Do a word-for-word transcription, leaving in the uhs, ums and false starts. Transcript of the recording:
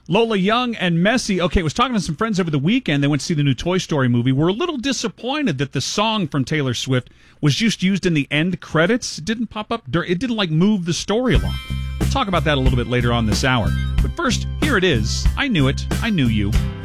Lola Young and Messi. Okay, I was talking to some friends over the weekend. They went to see the new Toy Story movie. We're a little disappointed that the song from Taylor Swift was just used in the end credits. It didn't pop up. It didn't, like, move the story along. We'll talk about that a little bit later on this hour. But first, here it is. I Knew It. I Knew You.